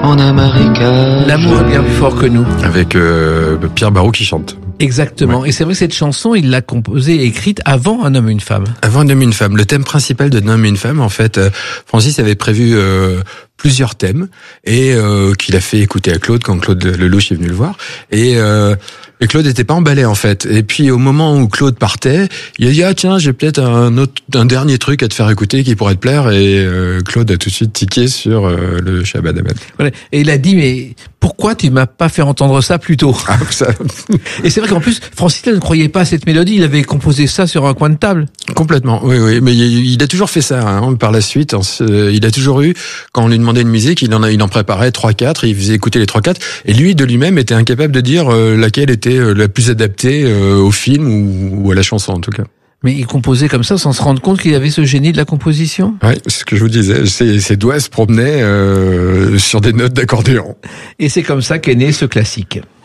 en Amérique. L'amour est bien plus fort que nous. Avec Pierre Barrault qui chante. Exactement. Ouais. Et c'est vrai que cette chanson, il l'a composée et écrite avant Un homme et une femme. Avant Un homme et une femme. Le thème principal de Un homme et une femme, en fait, Francis avait prévu plusieurs thèmes et qu'il a fait écouter à Claude quand Claude Lelouch est venu le voir. Et Claude n'était pas emballé en fait. Et puis au moment où Claude partait, il a dit tiens, j'ai peut-être un dernier truc à te faire écouter qui pourrait te plaire. Et Claude a tout de suite tiqué sur le Shabbat Ahmed. Voilà. Et il a dit mais pourquoi tu m'as pas fait entendre ça plus tôt? Ah, ça... Et c'est vrai qu'en plus Francis ne croyait pas à cette mélodie. Il avait composé ça sur un coin de table. Complètement. Oui. Mais il a toujours fait ça. Hein, par la suite, il a toujours eu quand on lui demandait une musique, il en préparait 3-4, il faisait écouter les 3-4. Et lui de lui-même était incapable de dire laquelle était la plus adaptée au film ou à la chanson en tout cas. Mais il composait comme ça sans se rendre compte qu'il avait ce génie de la composition. Oui, c'est ce que je vous disais. Ses doigts se promenaient sur des notes d'accordéon. Et c'est comme ça qu'est né ce classique.